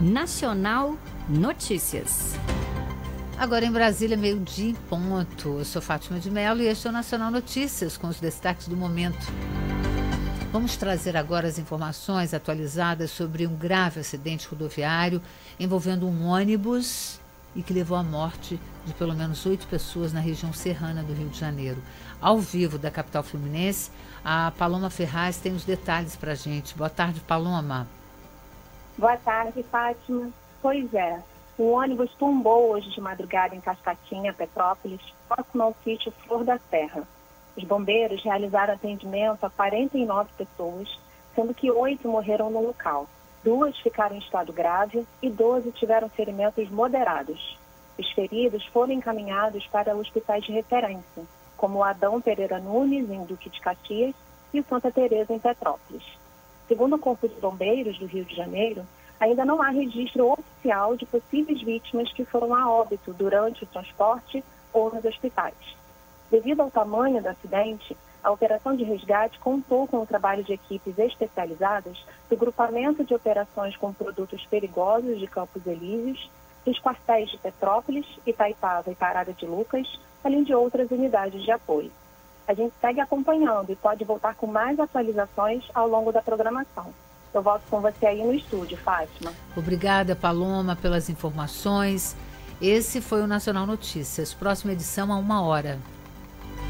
Nacional Notícias. Agora em Brasília, 12:00 em ponto. Eu sou Fátima de Mello e este é o Nacional Notícias com os destaques do momento. Vamos trazer agora as informações atualizadas sobre um grave acidente rodoviário envolvendo um ônibus e que levou à morte de pelo menos 8 pessoas na região serrana do Rio de Janeiro. Ao vivo da capital fluminense, a Paloma Ferraz tem os detalhes para a gente. Boa tarde, Paloma. Boa tarde, Fátima. Pois é, o ônibus tombou hoje de madrugada em Cascatinha, Petrópolis, próximo ao sítio Flor da Serra. Os bombeiros realizaram atendimento a 49 pessoas, sendo que 8 morreram no local. 2 ficaram em estado grave e 12 tiveram ferimentos moderados. Os feridos foram encaminhados para hospitais de referência, como o Adão Pereira Nunes, em Duque de Caxias, e o Santa Teresa, em Petrópolis. Segundo o Corpo de Bombeiros do Rio de Janeiro, ainda não há registro oficial de possíveis vítimas que foram a óbito durante o transporte ou nos hospitais. Devido ao tamanho do acidente, a operação de resgate contou com o trabalho de equipes especializadas do Grupamento de Operações com Produtos Perigosos de Campos Elíseos, dos quartéis de Petrópolis, Itaipava e Parada de Lucas, além de outras unidades de apoio. A gente segue acompanhando e pode voltar com mais atualizações ao longo da programação. Eu volto com você aí no estúdio, Fátima. Obrigada, Paloma, pelas informações. Esse foi o Nacional Notícias. Próxima edição a 13h.